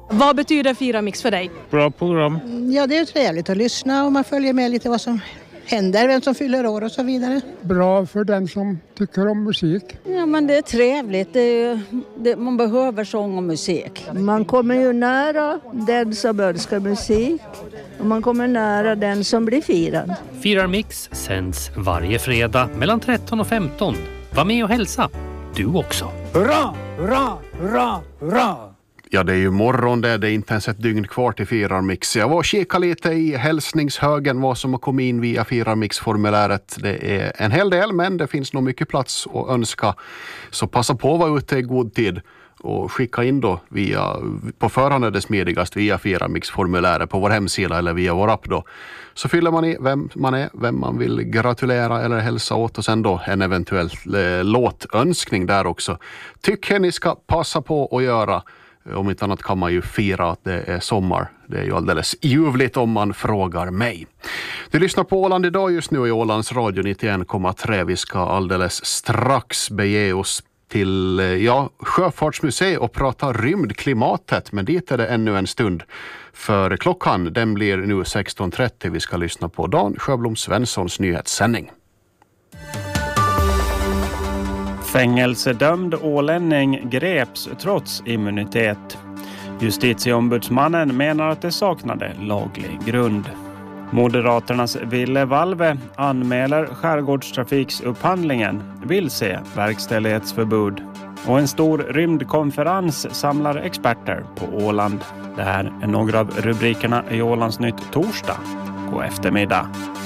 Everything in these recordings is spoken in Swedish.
Vad betyder Fyramix för dig? Bra program. Ja, det är trevligt att lyssna och man följer med lite vad som händer, vem som fyller år och så vidare. Bra för den som tycker om musik. Ja, men det är trevligt. Man behöver sång och musik. Man kommer ju nära den som önskar musik och man kommer nära den som blir firad. Fyramix sänds varje fredag mellan 13 och 15. Var med och hälsa. Du också. Hurra, hurra, hurra, hurra! Ja, det är ju morgon där, det är inte ens ett dygn kvar till Fyramix. Jag var och kikade lite i hälsningshögen vad som har kommit in via Fyramix-formuläret. Det är en hel del, men det finns nog mycket plats att önska. Så passa på att vara ute i god tid och skicka in då på förhand är det smidigast via Fyramix-formuläret på vår hemsida eller via vår app då. Så fyller man i vem man är, vem man vill gratulera eller hälsa åt och sen då en eventuell låtönskning där också. Tycker ni ska passa på att göra. Om inte annat kan man ju fira att det är sommar. Det är ju alldeles ljuvligt om man frågar mig. Du lyssnar på Åland idag just nu i Ålands radio 91,3. Vi ska alldeles strax bege oss till Sjöfartsmuseet och prata rymdklimatet. Men dit är det ännu en stund. För klockan den blir nu 16.30. Vi ska lyssna på Dan Sjöblom Svenssons nyhetssändning. Fängelsedömd ålänning greps trots immunitet. Justitieombudsmannen menar att det saknade laglig grund. Moderaternas Ville Valve anmäler skärgårdstrafiksupphandlingen, vill se verkställighetsförbud. Och en stor rymdkonferens samlar experter på Åland. Det här är några av rubrikerna i Ålandsnytt torsdag. God eftermiddag.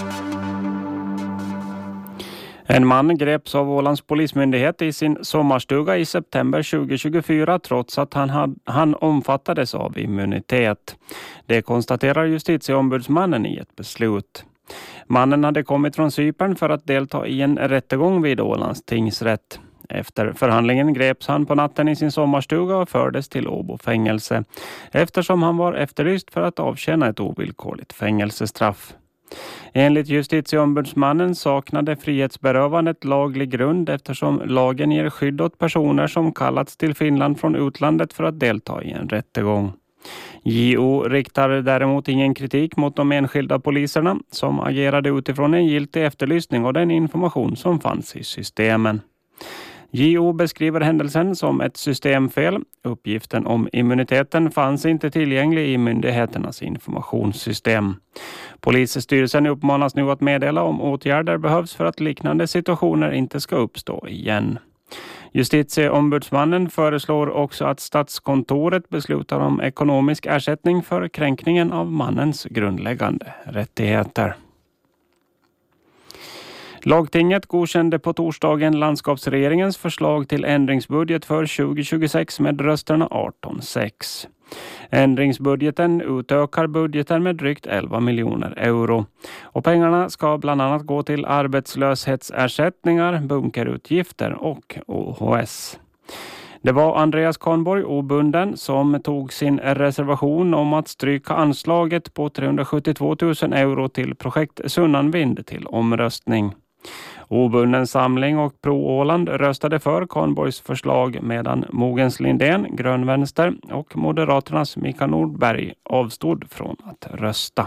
En man greps av Ålands polismyndighet i sin sommarstuga i september 2024 trots att han omfattades av immunitet. Det konstaterar justitieombudsmannen i ett beslut. Mannen hade kommit från Cypern för att delta i en rättegång vid Ålands tingsrätt. Efter förhandlingen greps han på natten i sin sommarstuga och fördes till Åbo fängelse eftersom han var efterlyst för att avtjäna ett ovillkorligt fängelsestraff. Enligt justitieombudsmannen saknade frihetsberövandet laglig grund eftersom lagen ger skydd åt personer som kallats till Finland från utlandet för att delta i en rättegång. JO riktar däremot ingen kritik mot de enskilda poliserna som agerade utifrån en giltig efterlysning och den information som fanns i systemen. JO beskriver händelsen som ett systemfel. Uppgiften om immuniteten fanns inte tillgänglig i myndigheternas informationssystem. Polisstyrelsen uppmanas nu att meddela om åtgärder behövs för att liknande situationer inte ska uppstå igen. Justitieombudsmannen föreslår också att Statskontoret beslutar om ekonomisk ersättning för kränkningen av mannens grundläggande rättigheter. Lagtinget godkände på torsdagen landskapsregeringens förslag till ändringsbudget för 2026 med rösterna 18-6. Ändringsbudgeten utökar budgeten med drygt 11 miljoner euro. Och pengarna ska bland annat gå till arbetslöshetsersättningar, bunkerutgifter och OHS. Det var Andreas Kahnborg, obunden, som tog sin reservation om att stryka anslaget på 372 000 euro till projekt Sunnanvind till omröstning. Obunden samling och Pro Åland röstade för Kahnborgs förslag medan Mogens Lindén, Grönvänster och Moderaternas Mika Nordberg avstod från att rösta.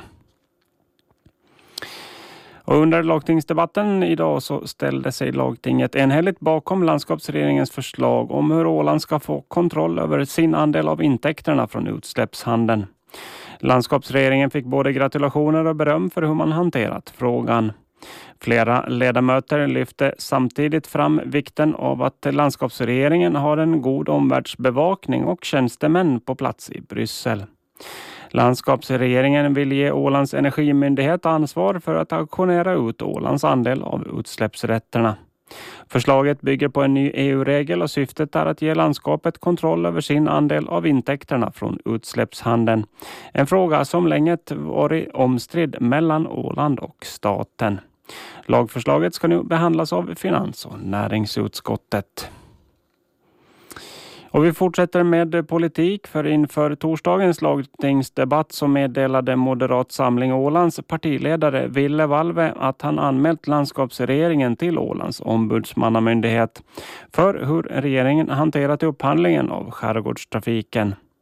Och under lagtingsdebatten idag så ställde sig lagtinget enhälligt bakom landskapsregeringens förslag om hur Åland ska få kontroll över sin andel av intäkterna från utsläppshandeln. Landskapsregeringen fick både gratulationer och beröm för hur man hanterat frågan. Flera ledamöter lyfte samtidigt fram vikten av att landskapsregeringen har en god omvärldsbevakning och tjänstemän på plats i Bryssel. Landskapsregeringen vill ge Ålands energimyndighet ansvar för att auktionera ut Ålands andel av utsläppsrätterna. Förslaget bygger på en ny EU-regel och syftet är att ge landskapet kontroll över sin andel av intäkterna från utsläppshandeln. En fråga som länge varit omstridd mellan Åland och staten. Lagförslaget ska nu behandlas av finans- och näringsutskottet. Och vi fortsätter med politik, för inför torsdagens lagtingsdebatt så meddelade Moderat Samling Ålands partiledare Ville Valve att han anmält landskapsregeringen till Ålands ombudsmannamyndighet för hur regeringen hanterat upphandlingen av skärgårdstrafiken.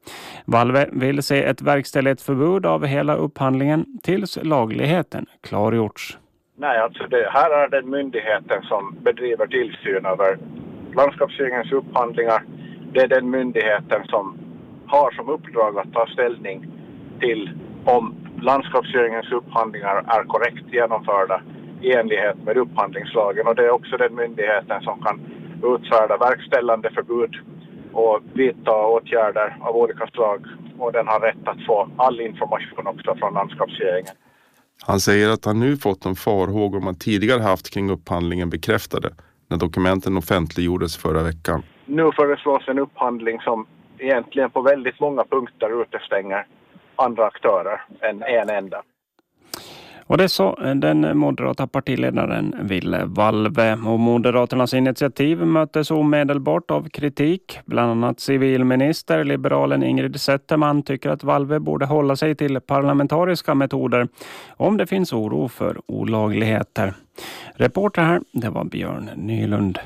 Valve vill se ett verkställighetsförbud av hela upphandlingen tills lagligheten klargjorts. Nej, alltså här är den myndigheten som bedriver tillsyn över landskapsregeringens upphandlingar. Det är den myndigheten som har som uppdrag att ta ställning till om landskapsregeringens upphandlingar är korrekt genomförda i enlighet med upphandlingslagen. Och det är också den myndigheten som kan utfärda verkställande förbud och vidta åtgärder av olika slag. Och den har rätt att få all information också från landskapsregeringen. Han säger att han nu fått en farhågor man tidigare haft kring upphandlingen bekräftade när dokumenten offentliggjordes förra veckan. Nu föreslås en upphandling som egentligen på väldigt många punkter utestänger andra aktörer än en enda. Och det så den moderata partiledaren Ville Valve. Och Moderaternas initiativ möttes omedelbart av kritik. Bland annat civilminister, liberalen Ingrid Zetterman, tycker att Valve borde hålla sig till parlamentariska metoder om det finns oro för olagligheter. Reporter här, det var Björn Nylund.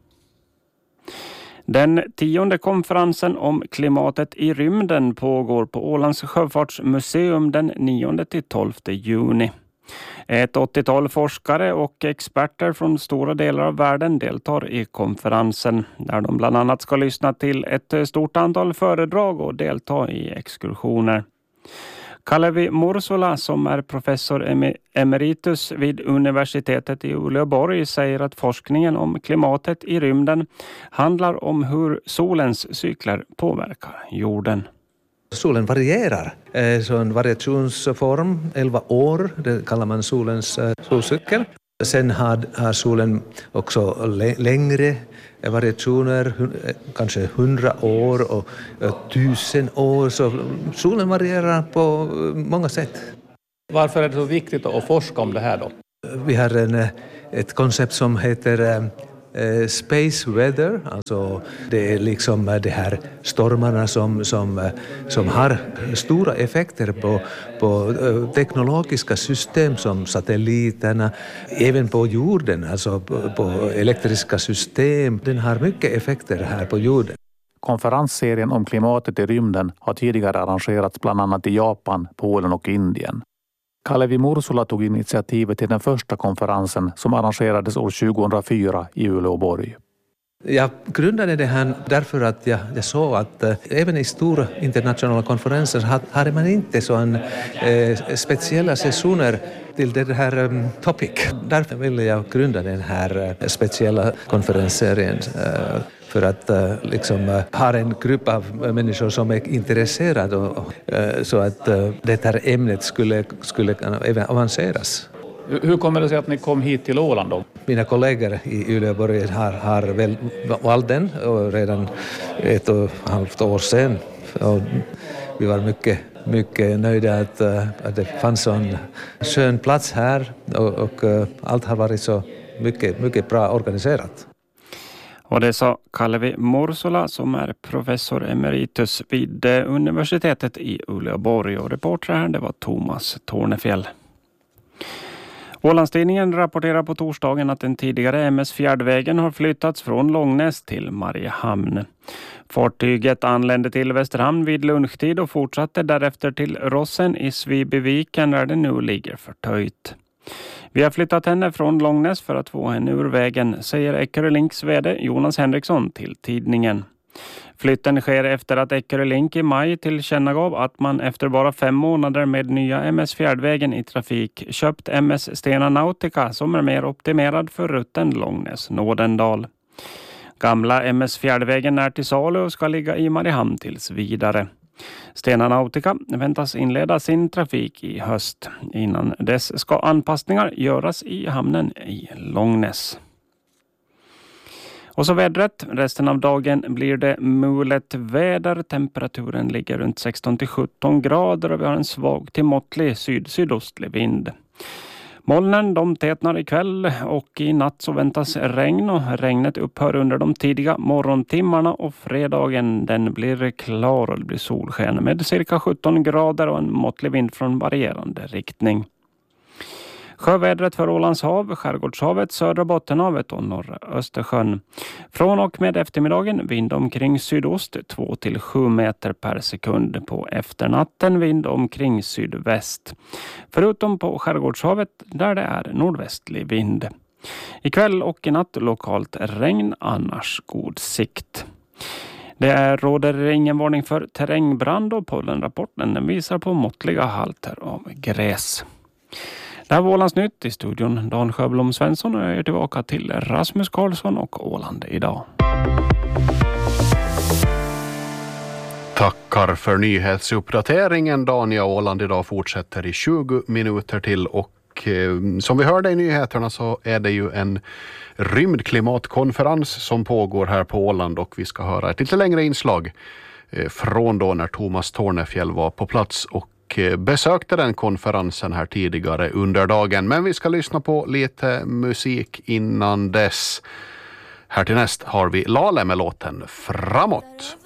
Den 10:e konferensen om klimatet i rymden pågår på Ålands sjöfartsmuseum den 9-12 juni. Ett 80-tal forskare och experter från stora delar av världen deltar i konferensen där de bland annat ska lyssna till ett stort antal föredrag och delta i exkursioner. Kalevi Mursula, som är professor emeritus vid universitetet i Uleåborg, säger att forskningen om klimatet i rymden handlar om hur solens cykler påverkar jorden. Solen varierar. Så en variationsform, 11 år, det kallar man solens solcykel. Sen har solen också längre variationer, kanske 100 år och 1000 år. Så solen varierar på många sätt. Varför är det så viktigt att forska om det här då? Vi har ett koncept som heter space weather, alltså det är liksom de här stormarna som har stora effekter på teknologiska system som satelliterna, även på jorden, alltså på elektriska system. Den har mycket effekter här på jorden. Konferensserien om klimatet i rymden har tidigare arrangerats bland annat i Japan, Polen och Indien. Kalevi Mursula tog initiativet till den första konferensen som arrangerades år 2004 i Uleåborg. Jag grundade det här därför att jag såg att även i stora internationella konferenser hade man inte så speciella sessioner till det här topic. Därför ville jag grunda den här speciella konferensserien för att liksom ha en grupp av människor som är intresserade så att det här ämnet skulle även avanceras. Hur kommer det sig att ni kom hit till Åland då? Mina kollegor i Uleåborg har väl valt den redan 1,5 år sedan. Och vi var mycket nöjda att det fanns en skön plats här och allt har varit så mycket bra organiserat. Och det sa Kalevi Mursula som är professor emeritus vid universitetet i Uleåborg, och reporter här det var Thomas Tornefjäll. Ålandstidningen rapporterar på torsdagen att den tidigare MS-fjärdvägen har flyttats från Långnäs till Mariehamn. Fartyget anlände till Västerhamn vid lunchtid och fortsatte därefter till Rossen i Svibyviken där det nu ligger förtöjt. Vi har flyttat henne från Långnäs för att få henne ur vägen, säger Eckerö Links vd Jonas Henriksson till tidningen. Flytten sker efter att Eckerö Link i maj tillkännagav att man efter bara 5 månader med nya MS Fjärdvägen i trafik köpt MS Stena Nautica som är mer optimerad för rutten Långnäs-Nådendal. Gamla MS Fjärdvägen är till salu och ska ligga i Mariehamn tills vidare. Stena Nautica väntas inleda sin trafik i höst. Innan dess ska anpassningar göras i hamnen i Långnäs. Och så vädret. Resten av dagen blir det mulet väder. Temperaturen ligger runt 16-17 grader och vi har en svag till måttlig sydostlig vind. Molnen de tätnar ikväll och i natt så väntas regn, och regnet upphör under de tidiga morgontimmarna, och fredagen den blir klar och det blir solsken med cirka 17 grader och en måttlig vind från varierande riktning. Sjövädret för Ålands hav, Skärgårdshavet, södra Bottenhavet och norra Östersjön. Från och med eftermiddagen vind omkring sydost 2-7 meter per sekund. På efternatten vind omkring sydväst. Förutom på Skärgårdshavet där det är nordvästlig vind. Ikväll och i natt lokalt regn, annars god sikt. Det råder ingen varning för terrängbrand och pollenrapporten visar på måttliga halter av gräs. Det här var Ålandsnytt, i studion Dan Sjöblom Svensson, och jag är tillbaka till Rasmus Karlsson och Åland idag. Tackar för nyhetsuppdateringen. Dania Åland idag fortsätter i 20 minuter till, och som vi hörde i nyheterna så är det ju en rymdklimatkonferens som pågår här på Åland, och vi ska höra ett lite längre inslag från då när Thomas Tornefjell var på plats och besökte den konferensen här tidigare under dagen. Men vi ska lyssna på lite musik innan dess. Här till näst har vi Lale med låten Framåt.